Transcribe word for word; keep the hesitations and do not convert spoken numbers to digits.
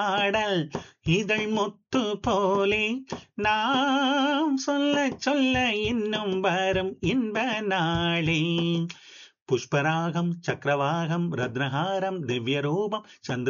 ஆடல் இதழ் முத்து போலே நாம் சொல்ல சொல்ல இன்னும் வரும் இன்ப நாளே. புஷ்பராகம் சக்கரவாகம் ரத்னஹாரம் திவ்ய ரூபம் சந்திர